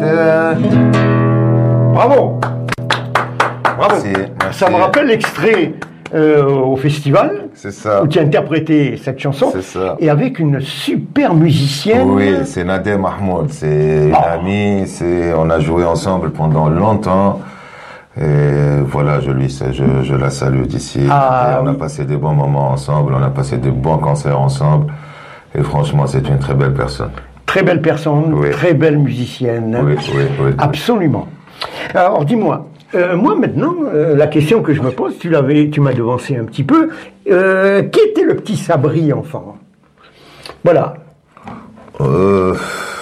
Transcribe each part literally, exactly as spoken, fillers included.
Euh... Bravo. Bravo. Merci, merci. Ça me rappelle l'extrait euh, au festival. C'est ça. Où tu as interprété cette chanson. C'est ça. Et avec une super musicienne. Oui, c'est Nadia Mahmoud. C'est une Oh. amie. C'est, on a joué ensemble pendant longtemps. Et voilà, je lui, je, je la salue d'ici. Ah, et on oui. a passé des bons moments ensemble. On a passé de bons concerts ensemble. Et franchement, c'est une très belle personne. Très belle personne, Oui. très belle musicienne. Oui, oui, oui. Absolument. Alors dis-moi, euh, moi maintenant, euh, la question que je me pose, tu l'avais, tu m'as devancé un petit peu. Euh, qui était le petit Sabri enfant? Voilà. Euh,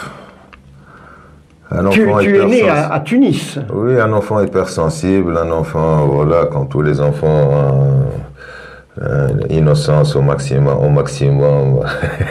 un Tu, enfant tu es né hypersensible. à, à Tunis. Oui, un enfant hypersensible, un enfant, voilà, comme tous les enfants, euh, euh, innocence au maximum, au maximum.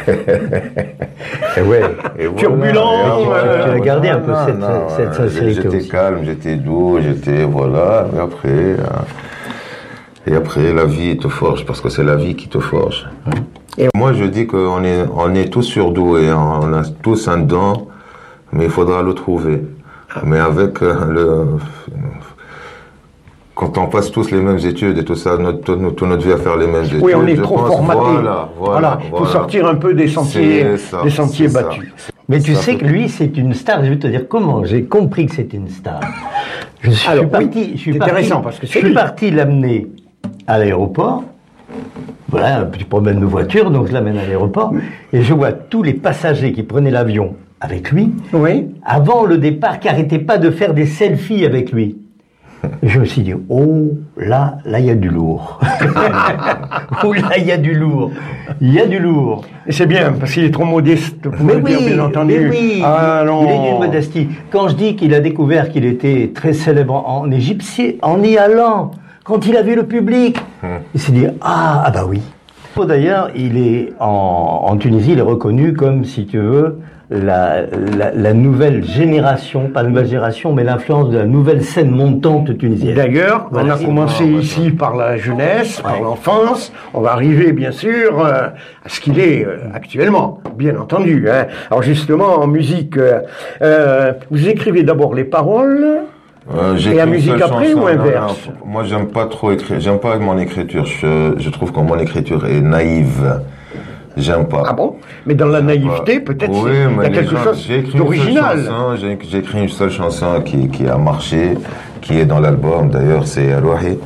Et ouais. Et voilà. Turbulent, Et tu- après, tu as gardé un peu non, cette- non, cette euh, sincérité J'étais aussi. calme, j'étais doux, j'étais, voilà, et après, euh, et après, la vie te forge, parce que c'est la vie qui te forge. Et- Moi, je dis qu'on est, on est tous surdoués, hein, on a tous un don, mais il faudra le trouver. Mais avec euh, le... Quand on passe tous les mêmes études et tout ça, notre, toute, toute notre vie à faire les mêmes études. Oui, on est je trop pense, formaté. Voilà, voilà, il faut sortir un peu des sentiers, C'est ça, des sentiers c'est ça. battus. Mais tu Ça sais peut- que lui, c'est une star. Je vais te dire comment j'ai compris que c'était une star. Je suis Alors, parti, oui, je suis c'est parti, intéressant, parce que je suis c'est- parti l'amener à l'aéroport. Voilà, un petit problème de voiture, donc je l'amène à l'aéroport et je vois tous les passagers qui prenaient l'avion avec lui. Oui. Avant le départ, qui n'arrêtaient pas de faire des selfies avec lui. Et je me suis dit, oh, là, là, il y a du lourd. Oh, là, il y a du lourd. Il y a du lourd. Et c'est bien, parce qu'il est trop modeste pour Mais le oui, dire, bien entendu. mais oui, Ah, non. il est d'une modestie. Quand je dis qu'il a découvert qu'il était très célèbre en égyptien, en y allant, quand il a vu le public, il s'est dit, ah, ah bah oui. D'ailleurs, il est en, en Tunisie, il est reconnu comme, si tu veux, la, la, la nouvelle génération, pas la nouvelle génération, mais l'influence de la nouvelle scène montante tunisienne. D'ailleurs, Voilà. on a commencé Voilà. ici par la jeunesse, par Ouais. l'enfance. On va arriver, bien sûr, euh, à ce qu'il est euh, actuellement, bien entendu. Hein. Alors justement, en musique, euh, euh, vous écrivez d'abord les paroles. Euh, j'ai Et la qu'une musique seule après chanson, ou non, inverse? non, moi, j'aime pas trop écrire. J'aime pas mon écriture. Je, je trouve que mon écriture est naïve. J'aime pas. Ah bon? Mais dans la naïveté, peut-être, Oui, c'est- il y mais a les quelque gens- chose j'ai écrit une seule d'original. chanson, J'ai j'ai écrit une seule chanson qui, qui a marché, qui est dans l'album. D'ailleurs, c'est Rouhi.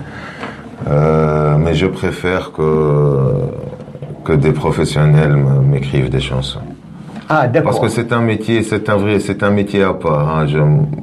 Euh, mais je préfère que que des professionnels m- m'écrivent des chansons. Ah, d'accord. Parce que c'est un métier, c'est un vrai, c'est un métier à part. Hein. Je,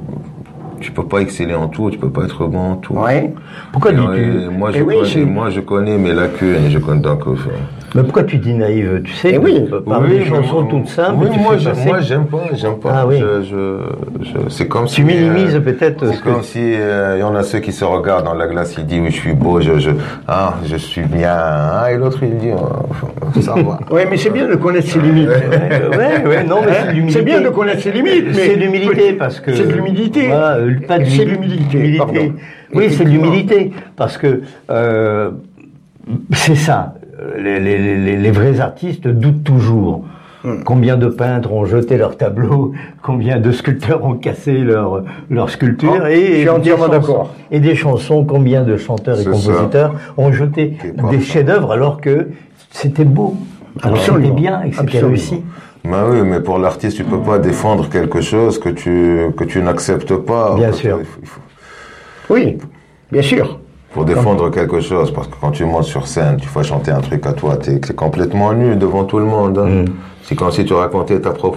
tu peux pas exceller en tout, tu peux pas être bon en tout. Ouais. Pourquoi Et, dis-tu euh, moi, je Eh oui, connais, c'est- moi, je connais mes lacunes et je connais donc. euh, Mais pourquoi tu dis naïve? Tu sais, Eh oui. par oui, des chansons mais- toutes simples, Oui, tu moi, fais je- passer- moi, j'aime pas, j'aime pas. Ah oui. Je, je, je- c'est comme Tu si. minimises euh, peut-être ce C'est que comme si il y en a ceux qui se regardent dans la glace, ils disent oui, je suis beau, je, je, ah, je suis bien, ah, et l'autre il dit oh, ça va. Ouais, mais c'est bien de connaître ses limites. Ouais, ouais, non, mais Hein, c'est de l'humilité. c'est bien de connaître ses limites, mais C'est de l'humilité parce que. c'est de l'humilité. Voilà, euh, pas de C'est de l'humilité. l'humilité, pardon. Oui, c'est de Effectivement. l'humilité parce que euh, c'est ça. Les, les, les, les vrais artistes doutent toujours. Hmm. Combien de peintres ont jeté leurs tableaux, combien de sculpteurs ont cassé leur, leur sculpture, Oh, et, je suis et entièrement des chansons- d'accord. Et des chansons, combien de chanteurs et C'est compositeurs ont jeté C'est des parfait. chefs-d'œuvre alors que c'était beau, alors que c'était Absolument. bien et que c'était Absolument. réussi. Ben oui, mais pour l'artiste, tu peux pas défendre quelque chose que tu que tu n'acceptes pas. Bien Que sûr. tu- il faut- il faut- Oui, bien sûr. Pour défendre quelque chose, parce que quand tu montes sur scène, tu vas chanter un truc à toi, t'es es complètement nu devant tout le monde. Hein. C'est comme si tu racontais ta propre